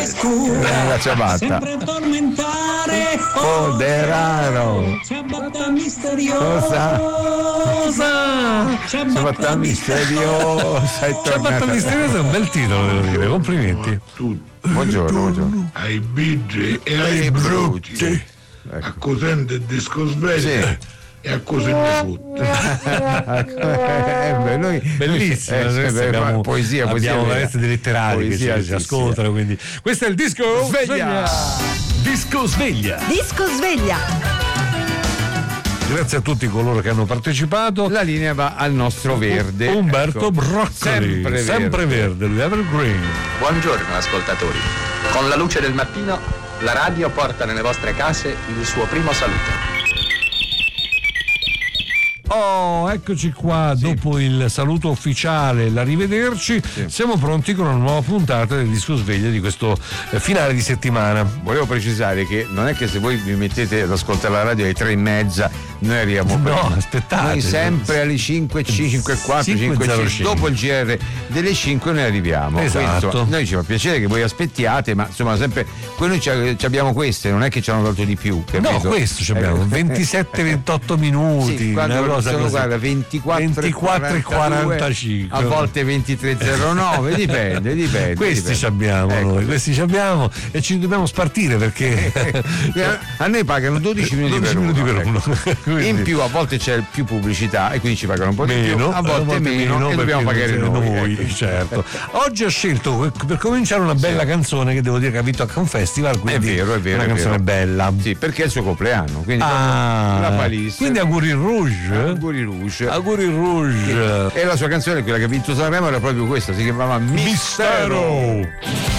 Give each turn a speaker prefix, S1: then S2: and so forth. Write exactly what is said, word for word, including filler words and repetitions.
S1: scura,
S2: la ciabatta.
S1: sempre tormentare.
S2: Oh, de raro.
S1: Ciabatta misteriosa.
S2: Ciabatta misteriosa. È
S3: Ciabatta misteriosa è un bel titolo, devo dire, complimenti.
S2: Buongiorno, buongiorno.
S4: Ai bigi e ai brutti, accusando il disco sveglio e accusando tutto.
S2: eh, noi,
S3: Bellissimo,
S2: eh,
S3: adesso
S2: eh,
S3: abbiamo,
S2: poesia, poesia
S3: abbiamo
S2: vera.
S3: veramente dei letterari
S2: Poesia,
S3: che ci,
S2: sì,
S3: ci ascoltano,
S2: sì.
S3: quindi questo è il disco
S2: Sveglia.
S3: Disco sveglia.
S5: Disco sveglia.
S3: Grazie a tutti coloro che hanno partecipato.
S2: La linea va al nostro verde.
S3: Umberto
S2: Ecco.
S3: Broccoli,
S2: Sempre
S3: sempre
S2: verde.
S3: verde, lui Evergreen.
S6: Buongiorno ascoltatori. Con la luce del mattino, la radio porta nelle vostre case il suo primo saluto.
S3: Oh, eccoci qua, sì. Dopo il saluto ufficiale, l'arrivederci, sì. Siamo pronti con una nuova puntata del Disco Sveglia di questo eh, finale di settimana.
S2: Volevo precisare che non è che se voi vi mettete ad ascoltare la radio alle tre e mezza noi arriviamo prima.
S3: No, aspettate.
S2: Noi sempre alle cinque, cinque e quattro, cinque e cinque, dopo il G R delle cinque noi arriviamo.
S3: Esatto.
S2: Questo, noi ci fa piacere che voi aspettiate, ma insomma sempre noi ci, ci abbiamo queste, non è che ci hanno dato di più. Capito?
S3: No, questo ci abbiamo, ventisette ventotto minuti.
S2: Sì, quando
S3: una cosa
S2: sono,
S3: così.
S2: Guarda, ventiquattro e quarantacinque, a volte ventitré e zero nove, dipende, dipende.
S3: Questi
S2: dipende.
S3: ci abbiamo
S2: ecco.
S3: Noi, questi ci abbiamo e ci dobbiamo spartire perché
S2: a noi pagano dodici minuti
S3: dodici
S2: per
S3: minuti
S2: uno,
S3: per uno.
S2: Ecco. In più a volte c'è più pubblicità e quindi ci pagano un po'
S3: meno,
S2: di più, a volte, a volte meno, meno e dobbiamo pagare noi,
S3: noi
S2: ecco.
S3: Certo. Oggi ho scelto per cominciare una bella sì. canzone che devo dire che ha vinto a un festival, quindi
S2: è vero, è vero,
S3: una
S2: è
S3: canzone
S2: vero.
S3: bella.
S2: Sì, perché è il suo compleanno, quindi
S3: ah,
S2: la palisse.
S3: Quindi auguri Rouge.
S2: Auguri Rouge.
S3: Auguri Rouge.
S2: E la sua canzone, quella che ha vinto Sanremo, era proprio questa, si chiamava Mistero.
S3: Mistero.